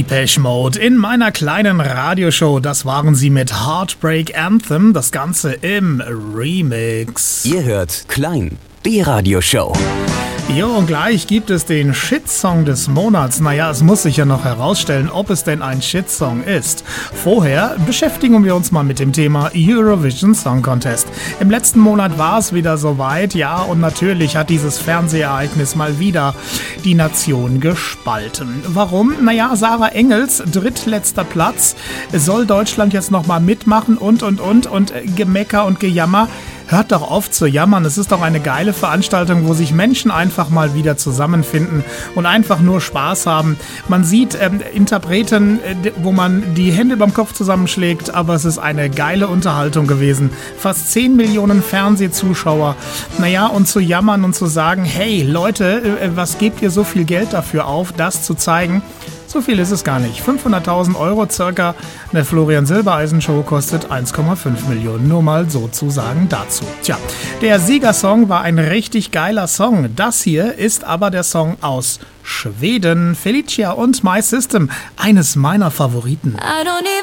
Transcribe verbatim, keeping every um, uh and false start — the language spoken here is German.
Depeche Mode in meiner kleinen Radioshow. Das waren sie mit Heartbreak Anthem, das Ganze im Remix. Ihr hört Klein, die Radioshow. Jo, und gleich gibt es den Shitsong des Monats. Naja, es muss sich ja noch herausstellen, ob es denn ein Shitsong ist. Vorher beschäftigen wir uns mal mit dem Thema Eurovision Song Contest. Im letzten Monat war es wieder soweit, ja, und natürlich hat dieses Fernsehereignis mal wieder die Nation gespalten. Warum? Naja, Sarah Engels, drittletzter Platz, soll Deutschland jetzt nochmal mitmachen und, und, und, und Gemecker und Gejammer. Hört doch auf zu jammern, es ist doch eine geile Veranstaltung, wo sich Menschen einfach mal wieder zusammenfinden und einfach nur Spaß haben. Man sieht ähm, Interpreten, äh, wo man die Hände beim Kopf zusammenschlägt, aber es ist eine geile Unterhaltung gewesen. Fast zehn Millionen Fernsehzuschauer. Naja, und zu jammern und zu sagen, hey Leute, äh, was gebt ihr so viel Geld dafür auf, das zu zeigen? So viel ist es gar nicht. fünfhunderttausend Euro circa. Eine Florian Silbereisen Show kostet eins Komma fünf Millionen. Nur mal sozusagen dazu. Tja, der Siegersong war ein richtig geiler Song. Das hier ist aber der Song aus Schweden. Felicia und My System. Eines meiner Favoriten. I don't even